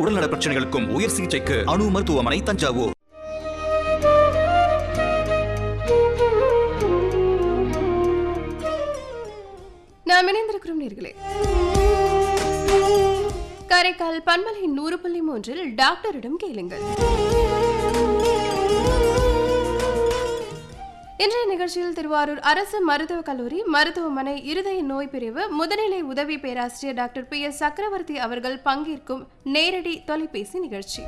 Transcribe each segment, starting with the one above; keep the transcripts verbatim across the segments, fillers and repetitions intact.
உடல்நல பிரச்சனைகளுக்கும் உயர் சிகிச்சைக்கு அணு மருத்துவமனை தஞ்சாவூர். நாம் இணைந்திருக்கிறோம் நேர்களே. காரைக்கால் பண்பலை நூறு புள்ளி மூன்றில் டாக்டரிடம் கேளுங்கள். இன்றைய நிகழ்ச்சியில் திருவாரூர் அரசு மருத்துவக் கல்லூரி மருத்துவமனை இருதய நோய் பிரிவு முதுநிலை உதவி பேராசிரியர் டாக்டர் பி எஸ் சக்கரவர்த்தி அவர்கள் பங்கேற்கும் நேரடி தொலைபேசி நிகழ்ச்சி.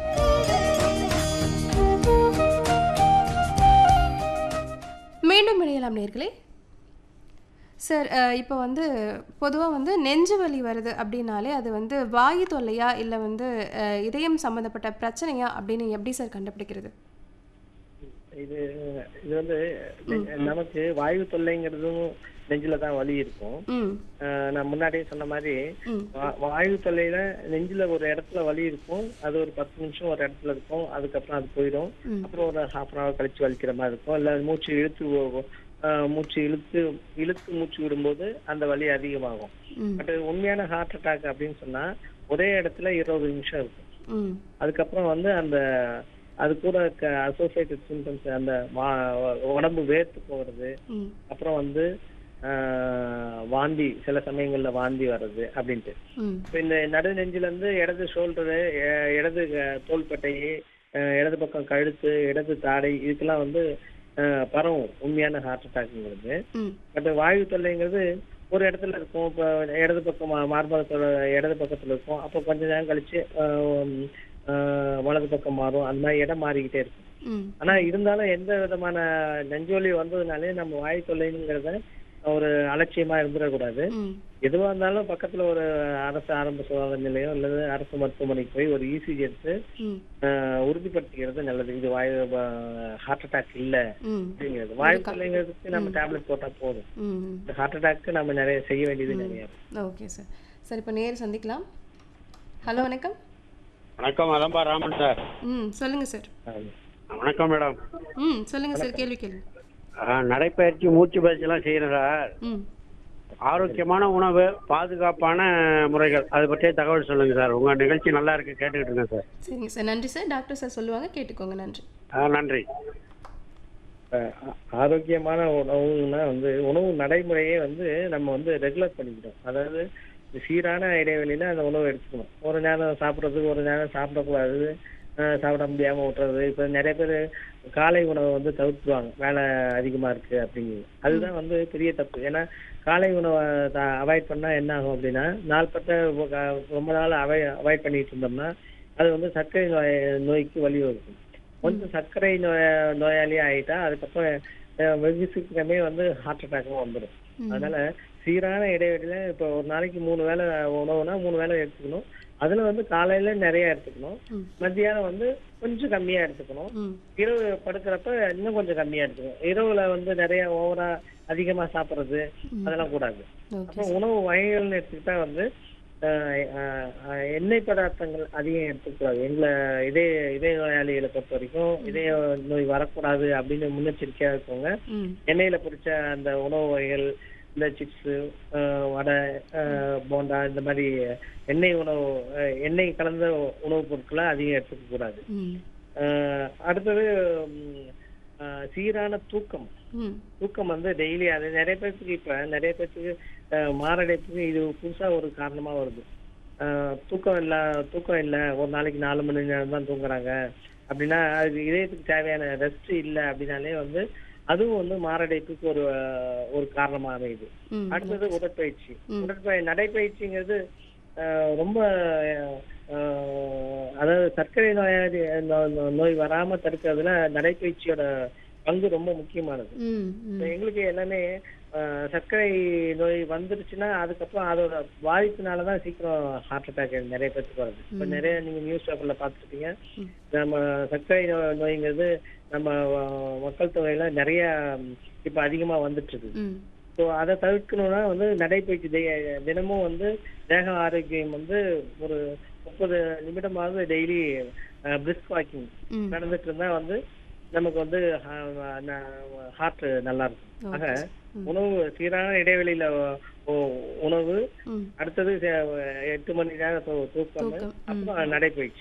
மீண்டும் இணையலாம் நேர்களே. சார், இப்போ வந்து பொதுவாக வந்து நெஞ்சு வலி வருது அப்படின்னாலே அது வந்து வாயு தொல்லையா இல்லை வந்து இதயம் சம்மந்தப்பட்ட பிரச்சனையா அப்படின்னு எப்படி சார் கண்டுபிடிக்கிறது? இது இது வந்து நமக்கு வாயு தொல்லைங்கிறதும் நெஞ்சில தான் வலி இருக்கும். நான் முன்னாடியே சொன்ன மாதிரி வாயு தொல்லையில நெஞ்சில ஒரு இடத்துல வலி இருக்கும், அது ஒரு பத்து நிமிஷம் ஒரு இடத்துல இருக்கும், அதுக்கப்புறம் அது போயிடும். அப்புறம் ஒரு ஹாஃப் அன் ஹவர் கழிச்சு வலிக்கிற மாதிரி இருக்கும். இல்ல மூச்சு இழுத்து மூச்சு இழுத்து இழுத்து மூச்சு விடும்போது அந்த வலி அதிகமாகும். பட் உண்மையான ஹார்ட் அட்டாக் அப்படின்னு சொன்னா ஒரே இடத்துல இருபது நிமிஷம் இருக்கும். அதுக்கப்புறம் வந்து அந்த அது கூட அசோசியேட்டட் சிம்டம்ஸ், அந்த உடம்பு வேர்த்து போகிறது, அப்புறம் வந்து வாந்தி, சில சமயங்கள்ல வாந்தி வர்றது அப்படின்ட்டு. இப்போ இந்த நடு நெஞ்சில இருந்து இடது ஷோல்டரு, இடது தோள்பட்டை, இடது பக்கம் கழுத்து, இடது தாடை, இதுக்கெல்லாம் வந்து பரவும் உண்மையான ஹார்ட் அட்டாக்ங்கிறது. பட் வாயு தொல்லைங்கிறது ஒரு இடத்துல இருக்கும். இப்போ இடது பக்கம் மார்பகத்தோட இடது பக்கத்துல இருக்கும், அப்போ கொஞ்ச நேரம் கழிச்சு வலது பக்கம் மாறும். அந்த மாதிரி இடம் மாறிக்கிட்டே இருக்கும். ஆனா இருந்தாலும் எந்த விதமான நெஞ்சொலி வந்ததுனாலே நம்ம வாயு தொல்லைங்கிறத ஒரு அலட்சியமா இருந்துடக்கூடாது. எதுவா இருந்தாலும் பக்கத்துல ஒரு அரசு ஆரம்ப சுகாதார நிலையம் அல்லது அரசு மருத்துவமனைக்கு போய் ஒரு இசிஜி எடுத்து உறுதிப்படுத்திக்கிறது நல்லது. இது வாயு ஹார்ட் அட்டாக் இல்ல அப்படிங்கிறது. வாயு தொல்லைங்கிறதுக்கு நம்ம டேப்லெட் போட்டா போதும். இந்த ஹார்ட் அட்டாக்கு நம்ம நிறைய செய்ய வேண்டியது நிறைய. Okay sir. சார், இப்போ நேர் சந்திக்கலாம். ஹலோ, வணக்கம். வணக்கம், அலம்பா ராமன் சார். ம் சொல்லுங்க சார். வணக்கம் மேடம். ம் சொல்லுங்க சார். கேள்வி கேள்வி. நடைப்பயிற்சி, மூச்சு பயிற்சி எல்லாம் செய்யறேன் சார். ஆரோக்கியமான உணவு, பாதுகாப்பான முறைகள், அதை பற்றிய தகவல் சொல்லுங்க சார். உங்க நிகழ்ச்சி நல்லா இருக்கு, கேட்டுக்கிட்டு இருக்கேன் சார். சரிங்க சார். நன்றி சார். டாக்டர் சார் சொல்லுவாங்க, கேட்டுக்கோங்க. நன்றி. நன்றி. ஆரோக்கியமான உணவுன்னா வந்து உணவு நடைமுறையே வந்து நம்ம வந்து ரெகுலர் பண்ணிக்கிட்டோம். அதாவது சீரான இடைவெளியில அந்த உணவு எடுத்துக்கணும். ஒரு நேரம் சாப்பிட்றதுக்கு ஒரு நேரம் சாப்பிடக்கூடாது, சாப்பிட முடியாம விட்டுறது. இப்ப நிறைய பேர் காலை உணவை வந்து தவிர்த்துவாங்க, வேலை அதிகமா இருக்கு அப்படிங்கிறது. அதுதான் வந்து பெரிய தப்பு. ஏன்னா காலை உணவை அவாய்ட் பண்ணா என்ன ஆகும் அப்படின்னா, நாள்பட்ட ரொம்ப நாள் அவை அவாய்ட் பண்ணிட்டு இருந்தோம்னா அது வந்து சர்க்கரை நோய் நோய்க்கு வழிவகுக்கும். கொஞ்சம் சர்க்கரை நோய நோயாளியே ஆயிட்டா அதுக்கப்புறம் வெகு சீக்கிரமே வந்து ஹார்ட் அட்டாக்கும் வந்துடும். அதனால சீரான இடைவெளியில இப்போ ஒரு நாளைக்கு மூணு வேளை உணவுனா மூணு வேளை எடுத்துக்கணும். அதுல வந்து காலையில நிறைய எடுத்துக்கணும், மத்தியானம் வந்து கொஞ்சம் கம்மியா எடுத்துக்கணும், இரவு படுக்கிறப்ப இன்னும் கொஞ்சம் கம்மியா எடுத்துக்கணும். இரவுல வந்து நிறைய ஓவரா அதிகமா சாப்பிட்றது அதெல்லாம் கூடாது. அப்புறம் உணவு வகைகள்னு எடுத்துக்கிட்டா வந்து எண்ணெய் பதார்த்தங்கள் அதிகம் எடுத்துக்கூடாது. எங்களை இதய இதய நோயாளிகளை பொறுத்த வரைக்கும் இதய நோய் வரக்கூடாது அப்படின்னு முன்னெச்சரிக்கையா இருக்கவங்க எண்ணெயில பொரிச்ச அந்த உணவு வகைகள், இந்த சிப்ஸு, வடை, போண்டா, இந்த மாதிரி எண்ணெய் உணவு, எண்ணெய் கலந்த உணவுப் பொருட்களை அதிகம் எடுத்துக்க கூடாது. அடுத்தது சீரான தூக்கம். தூக்கம் வந்து டெய்லி, அது நிறைய பேருக்கு இப்ப நிறைய பேருக்கு மாரடைப்புக்கு இது புதுசா ஒரு காரணமா வருது. தூக்கம் இல்ல தூக்கம் இல்லை ஒரு நாளைக்கு நாலு மணி நேரம் தான் தூங்குறாங்க அப்படின்னா அது இதயத்துக்கு தேவையான ரெஸ்ட் இல்லை அப்படின்னாலே வந்து அதுவும் வந்து மாரடைப்புக்கு ஒரு ஒரு காரணமா அமையுது. அடுத்தது உடற்பயிற்சி. உடற்பயிற்சி நடைப்பயிற்சிங்கிறது ரொம்ப அதாவது சர்க்கரை நோயாளி நோய் வராம தடுக்கிறதுல நடைப்பயிற்சியோட பங்கு ரொம்ப முக்கியமானது. எங்களுக்கு எல்லாமே சர்க்கரை நோய் வந்துருச்சுன்னா அதுக்கப்புறம் அதோட பாதிப்புனாலதான் சீக்கிரம் ஹார்ட் அட்டாக் நிறைய பேருக்கு வருது. இப்ப நிறைய நீங்க நியூஸ் பேப்பர்ல பாத்துருப்பீங்க. நம்ம சர்க்கரை நோய்ங்கிறது நம்ம மக்கள் தொகையில நிறைய இப்ப அதிகமா வந்துட்டு இருக்கு. ஸோ அதை தவிர்க்கணும்னா வந்து நடைப்பயிற்சி தினமும் வந்து தேக ஆரோக்கியம் வந்து ஒரு முப்பது நிமிடமாவது டெய்லி பிரிஸ்க் வாக்கிங் நடந்துட்டு இருந்தா வந்து நமக்கு வந்து ஹார்ட் நல்லா இருக்கும். ஆக உணவு சீரான இடைவெளியில உணவு, அடுத்தது எட்டு மணி நேரம் தூக்கம், அப்புறம் நடைப்பயிற்சி.